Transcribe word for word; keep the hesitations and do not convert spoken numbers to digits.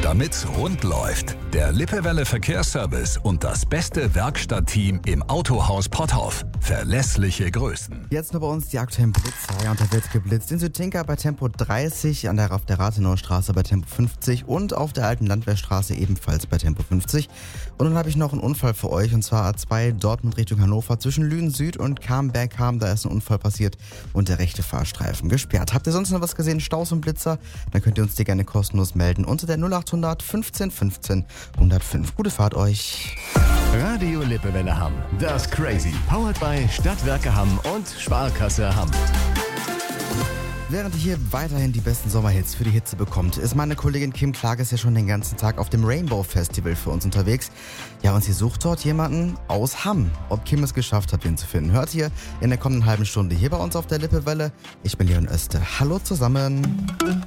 damit's rund läuft. Der Lippewelle Verkehrsservice und das beste Werkstattteam im Autohaus Potthoff. Verlässliche Größen. Jetzt noch bei uns die aktuellen Blitzer. Ja, und da wird geblitzt. In Südtinka bei Tempo dreißig, an der, auf der Rathenauer Straße bei Tempo fünfzig und auf der alten Landwehrstraße ebenfalls bei Tempo fünfzig. Und dann habe ich noch einen Unfall für euch, und zwar A zwei Dortmund Richtung Hannover zwischen Lünen Süd und Kamberg-Ham. Da ist ein Unfall passiert und der rechte Fahrstreifen gesperrt. Habt ihr sonst noch was gesehen, Staus und Blitzer? Dann könnt ihr uns die gerne kostenlos melden unter der null achthundert fünfzehn fünfzehn hundertfünf. Gute Fahrt euch. Radio Lippewelle Hamm. Das Crazy. Powered by Stadtwerke Hamm und Sparkasse Hamm. Während ihr hier weiterhin die besten Sommerhits für die Hitze bekommt, ist meine Kollegin Kim Klages ja schon den ganzen Tag auf dem Rainbow Festival für uns unterwegs. Ja, und sie sucht dort jemanden aus Hamm. Ob Kim es geschafft hat, den zu finden, hört ihr in der kommenden halben Stunde hier bei uns auf der Lippewelle. Ich bin Leon Öste. Hallo zusammen.